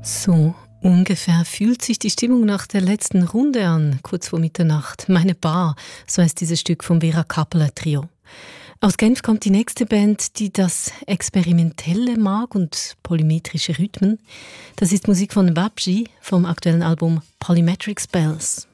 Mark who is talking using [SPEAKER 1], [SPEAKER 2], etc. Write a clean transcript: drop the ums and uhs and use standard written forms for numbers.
[SPEAKER 1] So ungefähr fühlt sich die Stimmung nach der letzten Runde an, kurz vor Mitternacht. Meine Bar, so heißt dieses Stück vom Vera Kappeler Trio. Aus Genf kommt die nächste Band, die das Experimentelle mag und polymetrische Rhythmen. Das ist Musik von Wabji vom aktuellen Album Polymetric Spells.